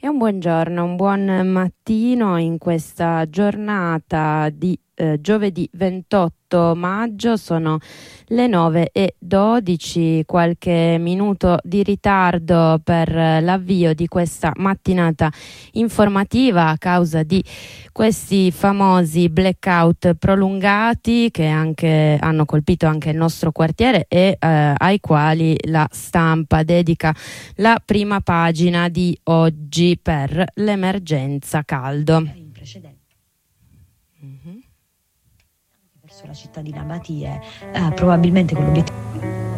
E un buongiorno, un buon mattino in questa giornata di giovedì 28 maggio. Sono le 9:12, qualche minuto di ritardo per l'avvio di questa mattinata informativa a causa di questi famosi blackout prolungati che hanno colpito anche il nostro quartiere e ai quali la stampa dedica la prima pagina di oggi per l'emergenza caldo. In precedenza. Verso la cittadina Batie, probabilmente con l'obiettivo